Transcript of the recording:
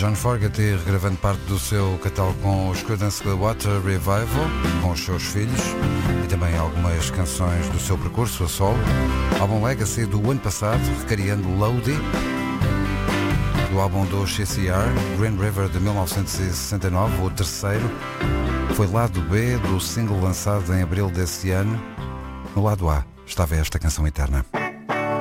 John Fogerty regravando parte do seu catálogo com os Creedence Clearwater Revival, com os seus filhos, e também algumas canções do seu percurso a solo. Álbum Legacy do ano passado, recriando Lodi, do álbum do CCR, Green River de 1969, o terceiro, foi lado B do single lançado em abril desse ano. No lado A estava esta canção eterna.